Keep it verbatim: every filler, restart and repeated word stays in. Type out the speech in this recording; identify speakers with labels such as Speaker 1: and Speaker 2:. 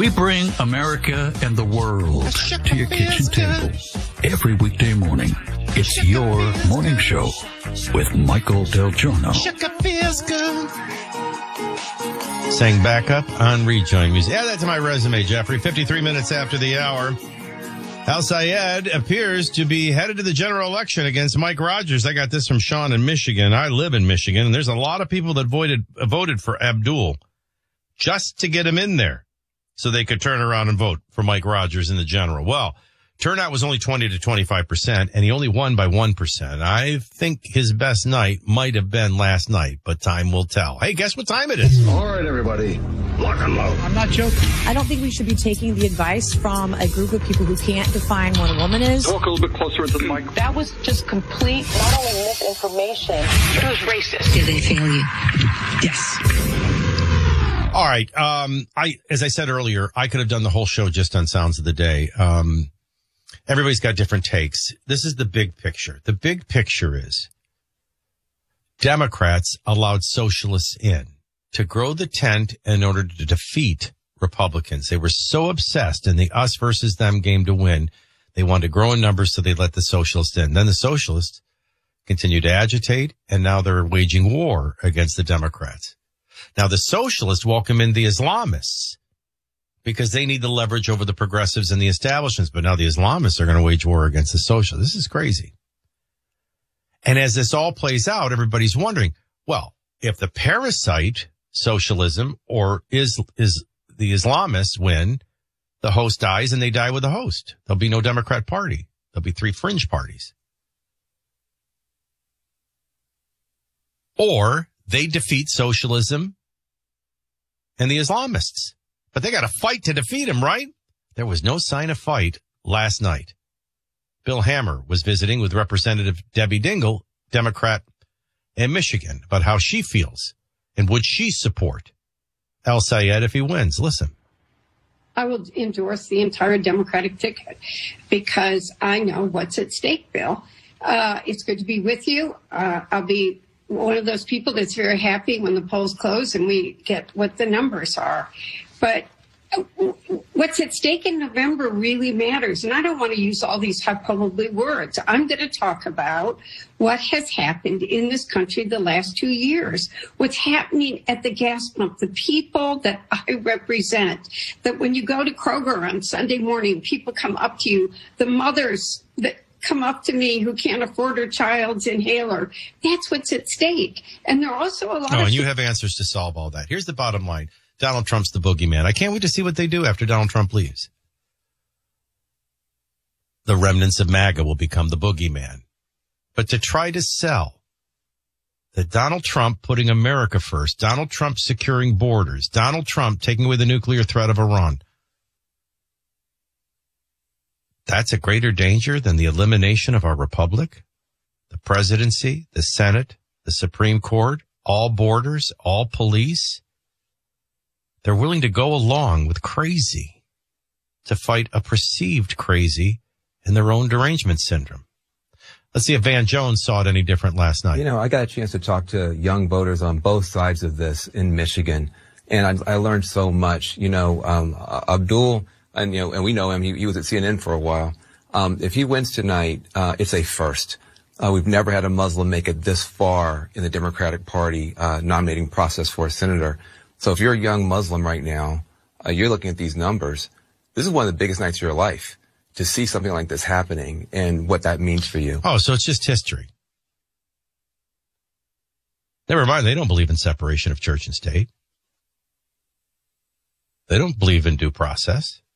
Speaker 1: We bring America and the world to your kitchen table every weekday morning. It's your morning show with Michael Del Giorno.
Speaker 2: Sang back up on Rejoin Music. Add that to my resume, Jeffrey. fifty-three minutes after the hour. Al Sayed appears to be headed to the general election against Mike Rogers. I got this from Sean in Michigan. I live in Michigan, and there's a lot of people that voted voted for Abdul just to get him in there so they could turn around and vote for Mike Rogers in the general. Well, turnout was only twenty to twenty-five percent, and he only won by one percent. I think his best night might have been last night, but time will tell. Hey, guess what time it is?
Speaker 3: All right, everybody. Lock and load. I'm not joking.
Speaker 4: I don't think we should be taking the advice from a group of people who can't define what a woman is.
Speaker 3: Talk a little bit closer into the mic.
Speaker 5: That was just complete, not only misinformation, it was racist.
Speaker 6: Did they fail you? Yes.
Speaker 2: All right. Um, I, as I said earlier, I could have done the whole show just on Sounds of the Day. Um, everybody's got different takes. This is the big picture. The big picture is Democrats allowed socialists in to grow the tent in order to defeat Republicans. They were so obsessed in the us versus them game to win. They wanted to grow in numbers, so they let the socialists in. Then the socialists continued to agitate, and now they're waging war against the Democrats. Now the socialists welcome in the Islamists because they need the leverage over the progressives and the establishments. But now the Islamists are going to wage war against the socialists. This is crazy. And as this all plays out, everybody's wondering, well, if the parasite socialism or is is the Islamists win, the host dies and they die with the host. There'll be no Democrat party. There'll be three fringe parties. Or they defeat socialism and the Islamists. But they got to fight to defeat them, right? There was no sign of fight last night. Bill Hammer was visiting with Representative Debbie Dingell, Democrat in Michigan, about how she feels and would she support Al Sayed if he wins. Listen.
Speaker 7: I will endorse the entire Democratic ticket because I know what's at stake, Bill. Uh, it's good to be with you. Uh, I'll be one of those people that's very happy when the polls close and we get what the numbers are. But what's at stake in November really matters. And I don't want to use all these hyperbole words. I'm going to talk about what has happened in this country the last two years, what's happening at the gas pump, the people that I represent, that when you go to Kroger on Sunday morning, people come up to you, the mothers that come up to me who can't afford her child's inhaler. That's what's at stake. And there are also a lot
Speaker 2: oh,
Speaker 7: of...
Speaker 2: and you have answers to solve all that. Here's the bottom line. Donald Trump's the boogeyman. I can't wait to see what they do after Donald Trump leaves. The remnants of MAGA will become the boogeyman. But to try to sell that Donald Trump putting America first, Donald Trump securing borders, Donald Trump taking away the nuclear threat of Iran, that's a greater danger than the elimination of our republic, the presidency, the Senate, the Supreme Court, all borders, all police. They're willing to go along with crazy to fight a perceived crazy in their own derangement syndrome. Let's see if Van Jones saw it any different last night.
Speaker 8: You know, I got a chance to talk to young voters on both sides of this in Michigan, and I, I learned so much. You know, um, Abdul, and you know, and we know him. He, he was at C N N for a while. Um, if he wins tonight, uh, it's a first. Uh, we've never had a Muslim make it this far in the Democratic Party uh, nominating process for a senator. So if you're a young Muslim right now, uh, you're looking at these numbers. This is one of the biggest nights of your life to see something like this happening and what that means for you.
Speaker 2: Oh, so it's just history. Never mind, they don't believe in separation of church and state. They don't believe in due process.